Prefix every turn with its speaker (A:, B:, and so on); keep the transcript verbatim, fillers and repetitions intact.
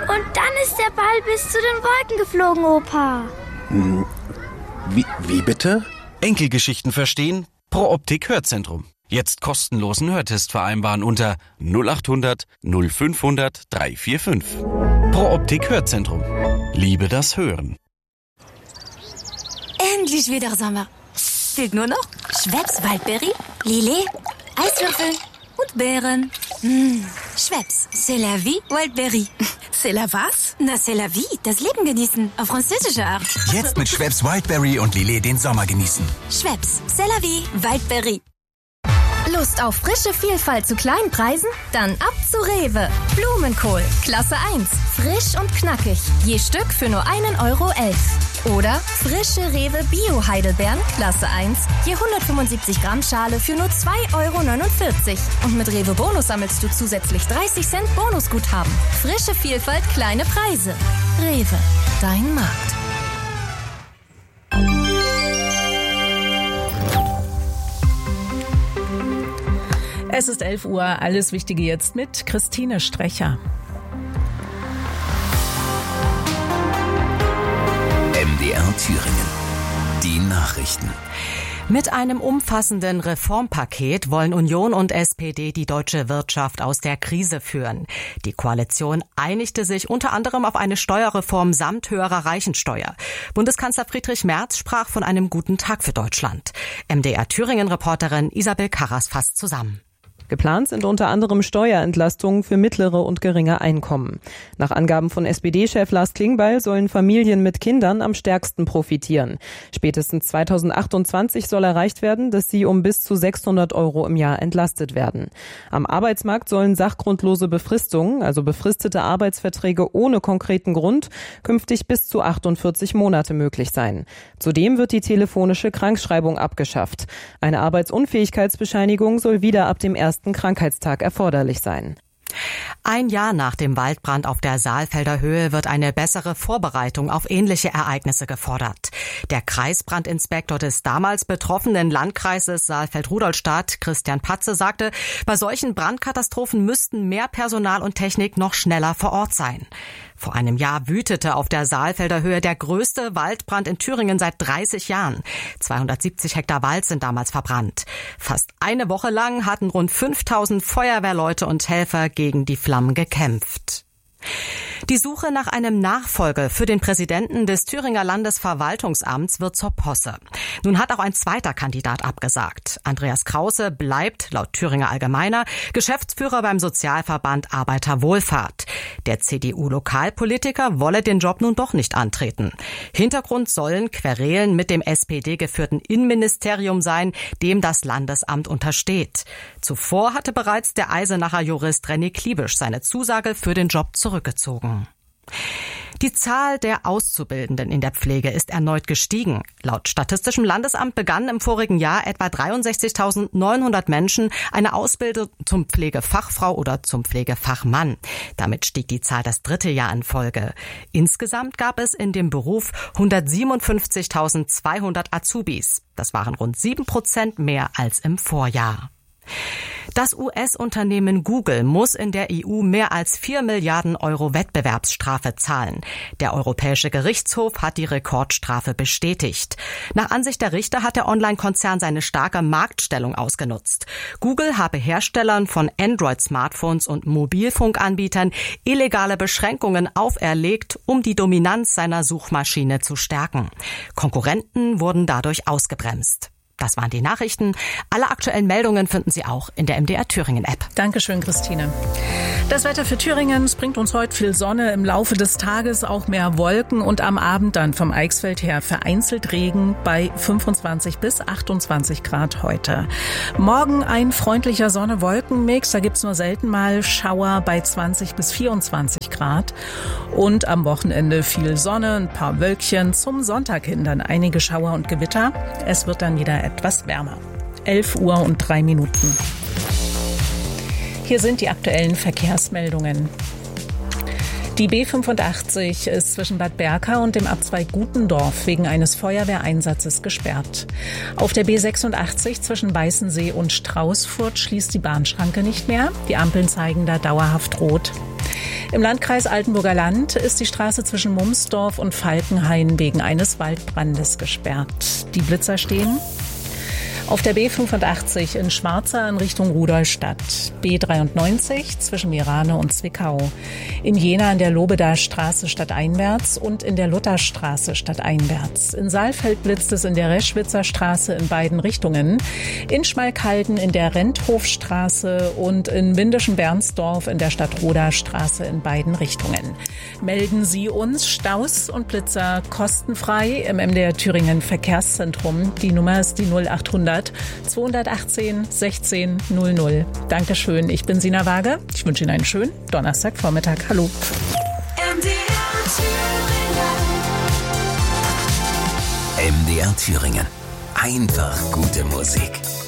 A: Und dann ist der Ball bis zu den Wolken geflogen, Opa.
B: Hm, wie, wie bitte?
C: Enkelgeschichten verstehen? Pro Optik Hörzentrum. Jetzt kostenlosen Hörtest vereinbaren unter null acht hundert null fünfhundert dreihundertfünfundvierzig. Pro Optik Hörzentrum. Liebe das Hören.
D: Endlich wieder Sommer. Fehlt nur noch Schweppes Waldbeere, Lillet, Eiswürfel und Beeren. Mmh. Schweppes, c'est la vie, Waldbeere.
E: C'est la was?
D: Na, c'est la vie, das Leben genießen, auf französische Art.
F: Jetzt mit Schweppes Wildberry und Lillet den Sommer genießen.
D: Schweppes, c'est la vie, Waldbeere.
G: Lust auf frische Vielfalt zu kleinen Preisen? Dann ab zu Rewe. Blumenkohl, Klasse eins. Frisch und knackig. Je Stück für nur einen Euro elf. Oder frische Rewe Bio-Heidelbeeren, Klasse eins. Je hundertfünfundsiebzig Gramm Schale für nur zwei Euro neunundvierzig. Und mit Rewe Bonus sammelst du zusätzlich dreißig Cent Bonusguthaben. Frische Vielfalt, kleine Preise. Rewe, dein Markt.
E: Es ist elf Uhr, alles Wichtige jetzt mit Christine Strecher.
F: M D R Thüringen. Die Nachrichten.
H: Mit einem umfassenden Reformpaket wollen Union und S P D die deutsche Wirtschaft aus der Krise führen. Die Koalition einigte sich unter anderem auf eine Steuerreform samt höherer Reichensteuer. Bundeskanzler Friedrich Merz sprach von einem guten Tag für Deutschland. M D R Thüringen-Reporterin Isabel Karras fasst zusammen.
I: Geplant sind unter anderem Steuerentlastungen für mittlere und geringe Einkommen. Nach Angaben von S P D-Chef Lars Klingbeil sollen Familien mit Kindern am stärksten profitieren. Spätestens zweitausendachtundzwanzig soll erreicht werden, dass sie um bis zu sechshundert Euro im Jahr entlastet werden. Am Arbeitsmarkt sollen sachgrundlose Befristungen, also befristete Arbeitsverträge ohne konkreten Grund, künftig bis zu achtundvierzig Monate möglich sein. Zudem wird die telefonische Krankschreibung abgeschafft. Eine Arbeitsunfähigkeitsbescheinigung soll wieder ab dem ersten Krankheitstag erforderlich sein.
H: Ein Jahr nach dem Waldbrand auf der Saalfelder Höhe wird eine bessere Vorbereitung auf ähnliche Ereignisse gefordert. Der Kreisbrandinspektor des damals betroffenen Landkreises Saalfeld-Rudolstadt, Christian Patze, sagte, bei solchen Brandkatastrophen müssten mehr Personal und Technik noch schneller vor Ort sein. Vor einem Jahr wütete auf der Saalfelder Höhe der größte Waldbrand in Thüringen seit dreißig Jahren. zweihundertsiebzig Hektar Wald sind damals verbrannt. Fast eine Woche lang hatten rund fünftausend Feuerwehrleute und Helfer gegen die Flammen gekämpft. Die Suche nach einem Nachfolger für den Präsidenten des Thüringer Landesverwaltungsamts wird zur Posse. Nun hat auch ein zweiter Kandidat abgesagt. Andreas Krause bleibt, laut Thüringer Allgemeiner, Geschäftsführer beim Sozialverband Arbeiterwohlfahrt. Der C D U-Lokalpolitiker wolle den Job nun doch nicht antreten. Hintergrund sollen Querelen mit dem S P D-geführten Innenministerium sein, dem das Landesamt untersteht. Zuvor hatte bereits der Eisenacher Jurist René Kliebisch seine Zusage für den Job zurückgezogen. Die Zahl der Auszubildenden in der Pflege ist erneut gestiegen. Laut Statistischem Landesamt begannen im vorigen Jahr etwa dreiundsechzigtausendneunhundert Menschen eine Ausbildung zum Pflegefachfrau oder zum Pflegefachmann. Damit stieg die Zahl das dritte Jahr in Folge. Insgesamt gab es in dem Beruf hundertsiebenundfünfzigtausendzweihundert Azubis. Das waren rund sieben Prozent mehr als im Vorjahr. Das U S-Unternehmen Google muss in der E U mehr als vier Milliarden Euro Wettbewerbsstrafe zahlen. Der Europäische Gerichtshof hat die Rekordstrafe bestätigt. Nach Ansicht der Richter hat der Online-Konzern seine starke Marktstellung ausgenutzt. Google habe Herstellern von Android-Smartphones und Mobilfunkanbietern illegale Beschränkungen auferlegt, um die Dominanz seiner Suchmaschine zu stärken. Konkurrenten wurden dadurch ausgebremst. Das waren die Nachrichten. Alle aktuellen Meldungen finden Sie auch in der M D R Thüringen App.
E: Dankeschön, Christine. Das Wetter für Thüringen, es bringt uns heute viel Sonne, im Laufe des Tages auch mehr Wolken und am Abend dann vom Eichsfeld her vereinzelt Regen bei fünfundzwanzig bis achtundzwanzig Grad heute. Morgen ein freundlicher Sonne-Wolken-Mix, da gibt's nur selten mal Schauer bei zwanzig bis vierundzwanzig Grad. Und am Wochenende viel Sonne, ein paar Wölkchen, zum Sonntag hin dann einige Schauer und Gewitter. Es wird dann wieder etwas wärmer. elf Uhr und drei Minuten. Hier sind die aktuellen Verkehrsmeldungen. Die B fünfundachtzig ist zwischen Bad Berka und dem Abzweig Gutendorf wegen eines Feuerwehreinsatzes gesperrt. Auf der B sechsundachtzig zwischen Weißensee und Straußfurt schließt die Bahnschranke nicht mehr. Die Ampeln zeigen da dauerhaft rot. Im Landkreis Altenburger Land ist die Straße zwischen Mumsdorf und Falkenhain wegen eines Waldbrandes gesperrt. Die Blitzer stehen auf der B fünfundachtzig in Schwarza in Richtung Rudolstadt, B dreiundneunzig zwischen Mirane und Zwickau, in Jena an der Lobedaer Straße stadteinwärts und in der Lutherstraße stadteinwärts. In Saalfeld blitzt es in der Reschwitzer Straße in beiden Richtungen, in Schmalkalden in der Renthofstraße und in Windeschen-Bernsdorf in der Stadtroder Straße in beiden Richtungen. Melden Sie uns Staus und Blitzer kostenfrei im M D R Thüringen Verkehrszentrum. Die Nummer ist die null achthundert zweihundertachtzehn sechzehn null null. Dankeschön, ich bin Sina Waage. Ich wünsche Ihnen einen schönen Donnerstagvormittag. Hallo.
F: M D R Thüringen. M D R Thüringen. Einfach gute Musik.